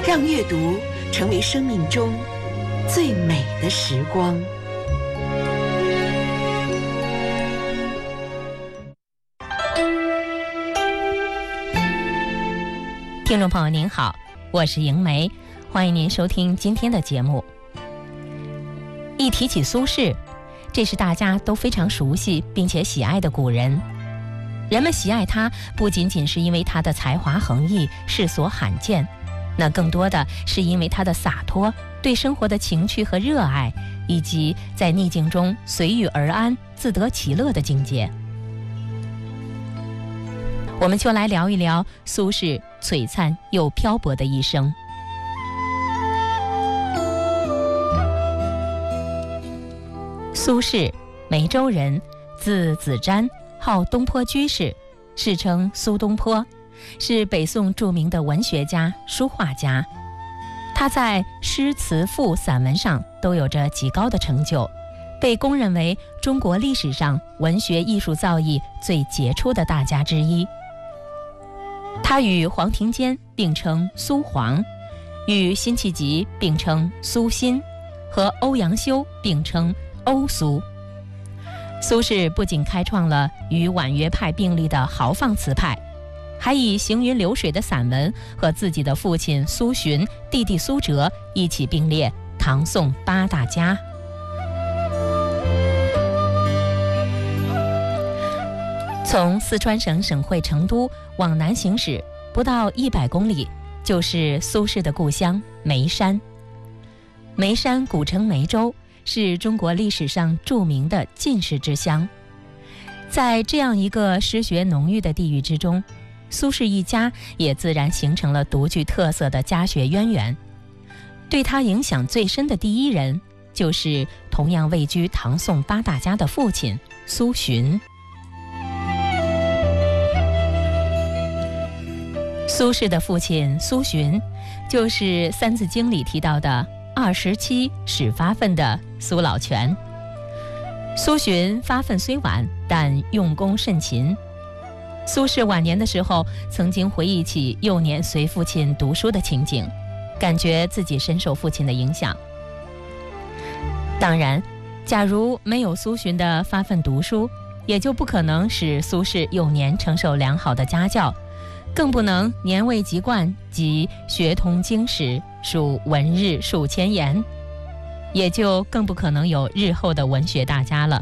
让阅读成为生命中最美的时光。 听众朋友您好，我是迎梅，欢迎您收听今天的节目。一提起苏轼，这是大家都非常熟悉并且喜爱的古人。人们喜爱他不仅仅是因为他的才华横溢，世所罕见，那更多的是因为他的洒脱，对生活的情趣和热爱，以及在逆境中随遇而安，自得其乐的境界。我们就来聊一聊苏轼璀璨又漂泊的一生。苏轼，梅州人，字子瞻，号东坡居士，世称苏东坡，是北宋著名的文学家、书画家。他在诗词赋散文上都有着极高的成就，被公认为中国历史上文学艺术造诣最杰出的大家之一。他与黄庭坚并称苏黄，与辛弃疾并称苏辛，和欧阳修并称欧苏。苏轼不仅开创了与婉约派并立的豪放词派，还以行云流水的散文和自己的父亲苏洵、弟弟苏辙一起并列唐宋八大家。从四川省省会成都往南行驶不到100公里，就是苏轼的故乡眉山。眉山古称梅州，是中国历史上著名的进士之乡。在这样一个诗学浓郁的地域之中，苏轼一家也自然形成了独具特色的家学渊源。对他影响最深的第一人，就是同样位居唐宋八大家的父亲苏洵。苏轼的父亲苏洵，就是《三字经》里提到的27始发愤的苏老泉。苏洵发愤虽晚，但用功甚勤。苏轼晚年的时候，曾经回忆起幼年随父亲读书的情景，感觉自己深受父亲的影响。当然，假如没有苏洵的发奋读书，也就不可能使苏轼幼年承受良好的家教，更不能年未及冠即学通经史，数文日数千言，也就更不可能有日后的文学大家了。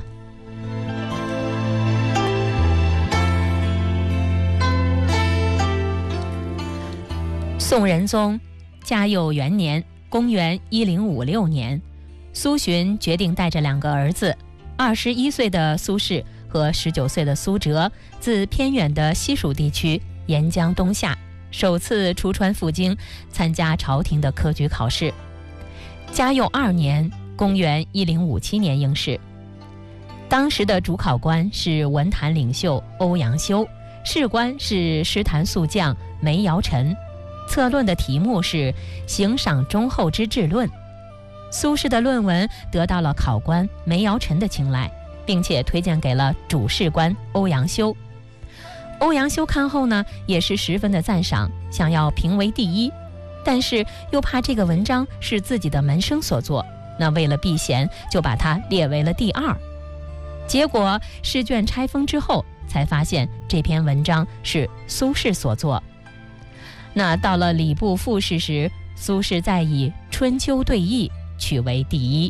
宋仁宗嘉佑元年，公元1056年，苏洵决定带着2个儿子，21岁的苏轼和19岁的苏辙，自偏远的西蜀地区沿江东下，首次出川赴京，参加朝廷的科举考试。嘉佑2年，公元1057年应试。当时的主考官是文坛领袖欧阳修，试官是诗坛宿将梅尧臣，策论的题目是行赏忠厚之治论。苏轼的论文得到了考官梅尧臣的青睐，并且推荐给了主试官欧阳修。欧阳修看后呢，也是十分的赞赏，想要评为第一，但是又怕这个文章是自己的门生所作，那为了避嫌，就把它列为了第2。结果试卷拆封之后，才发现这篇文章是苏轼所作。那到了礼部复试时，苏轼再以春秋对弈取为第1。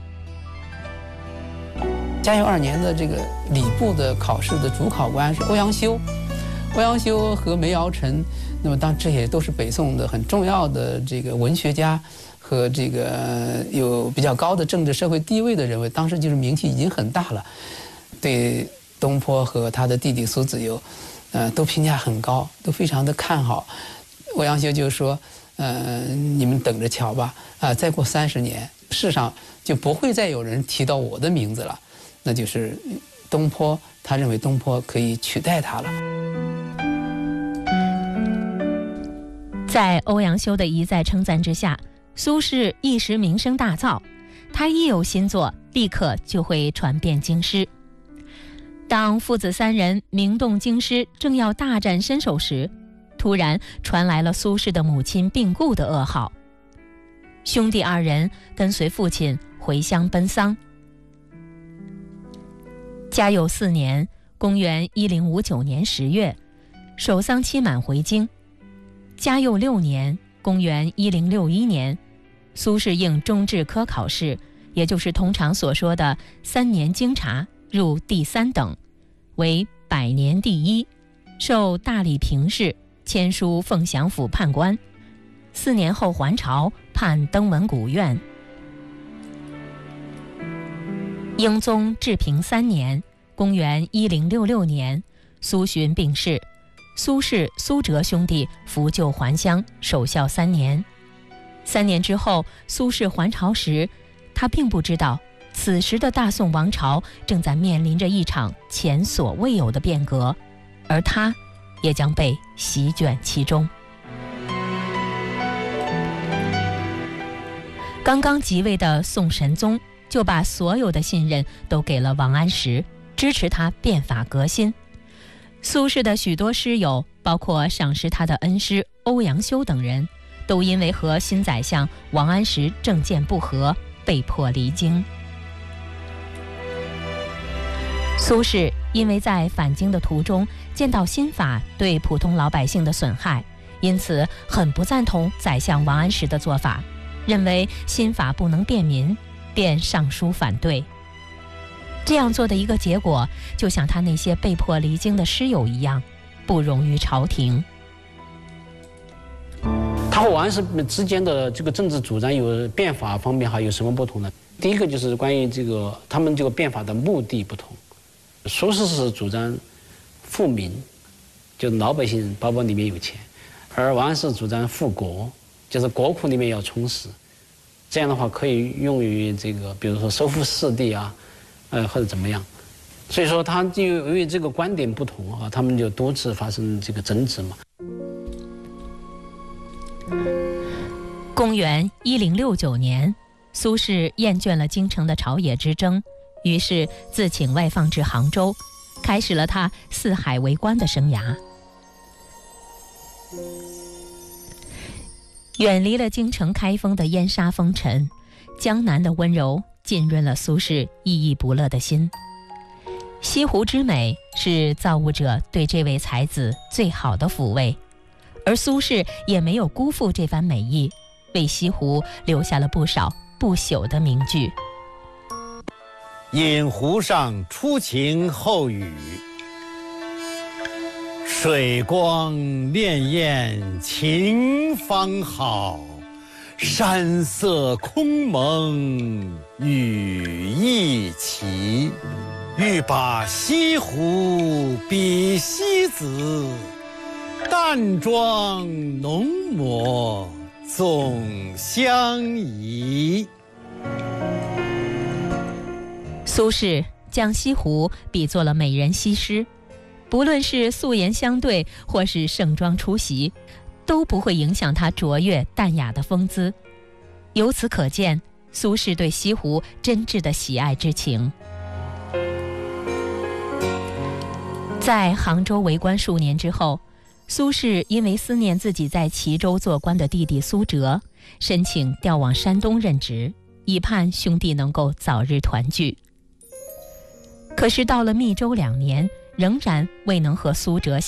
嘉佑2年的这个礼部的考试的主考官是欧阳修，欧阳修和梅尧臣，那么这也都是北宋的很重要的这个文学家和这个有比较高的政治社会地位的人物，当时就是名气已经很大了，对东坡和他的弟弟苏子由，都评价很高，都非常的看好。欧阳修就说，你们等着瞧吧，再过30年，世上就不会再有人提到我的名字了，那就是东坡，他认为东坡可以取代他了。 在欧阳修的一再称赞之下，苏轼一时名声大噪，他一有新作，立刻就会传遍京师。当父子3人名动京师，正要大展身手时，突然传来了苏轼的母亲病故的噩耗。 兄弟二人跟随父亲回乡奔丧。嘉佑4年，公元1059年10月，守丧期满回京。嘉佑6年，公元1061年，苏轼应中制科考试，也就是通常所说的3年京察，入第3等，为百年第一，受大理评事，迁书凤翔府判官。4年后还朝，判登文谷院。英宗治平3年，公元1066年，苏洵病逝，苏轼、苏辙兄弟扶柩还乡，守孝3年。3年之后，苏轼还朝时，他并不知道，此时的大宋王朝正在面临着一场前所未有的变革，而他也将被席卷其中。刚刚即位的宋神宗就把所有的信任都给了王安石，支持他变法革新。苏轼的许多师友，包括赏识他的恩师欧阳修等人，都因为和新宰相王安石政见不合，被迫离京。苏轼因为在返京的途中见到新法对普通老百姓的损害，因此很不赞同宰相王安石的做法，认为新法不能便民，便上书反对。这样做的一个结果，就像他那些被迫离京的师友一样，不容于朝廷。 他和王安石之间的这个政治主张有变法方面还有什么不同呢？第一个就是关于这个他们这个变法的目的不同。苏轼是主张富民，就是老百姓包包里面有钱，而王安石主张富国，就是国库里面要充实。这样的话可以用于这个，比如说收复失地啊，或者怎么样。所以说他就由于这个观点不同啊，他们就多次发生这个争执嘛。 公元1069年，苏轼厌倦了京城的朝野之争，于是自请外放至杭州，开始了他四海为官的生涯。远离了京城开封的烟沙风尘，江南的温柔浸润了苏轼熠熠不乐的心。西湖之美是造物者对这位才子最好的抚慰，而苏轼也没有辜负这番美意，为西湖留下了不少不朽的名句。 饮湖上初晴后雨，水光潋滟晴方好，山色空蒙雨亦奇。欲把西湖比西子，淡妆浓抹总相宜。 苏轼将西湖比作了美人西施，不论是素颜相对或是盛装出席，都不会影响他卓越淡雅的风姿。由此可见，苏轼对西湖真挚的喜爱之情。在杭州为官数年之后，苏轼因为思念自己在齐州做官的弟弟苏辙，申请调往山东任职，以盼兄弟能够早日团聚。可是到了密州2年，仍然未能和苏辙